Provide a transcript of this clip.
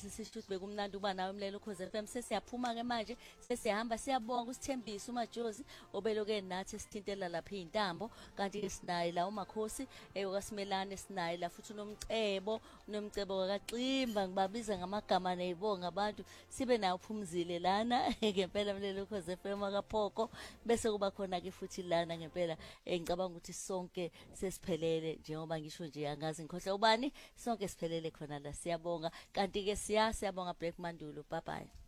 ngithi sisho ukuthi bekumnandi uba nawe Mlelo Ukhozi FM. Sesiyaphuma ke manje, sesiyahamba siyabonga uSithembisa uMajozi obeloke nathi esithintela lapha intambo. Kanti ke sinaye la uMakhosi eyokaSimelane, sinaye la futhi unomcebo kaXimba, ngibabiza ngamagama nezibonga abantu. Sibe nayo uPhumzile lana ngempela Mlelo Ukhozi FM akaPhoko, bese kuba khona ke futhi lana ngempela ngicabanga ukuthi sonke sesiphelele njengoba ngisho nje angazi ngikhohle ubani, sonke siphelele khona la. Siyabonga kanti ke siyabonga Black Mandulo. Bye bye.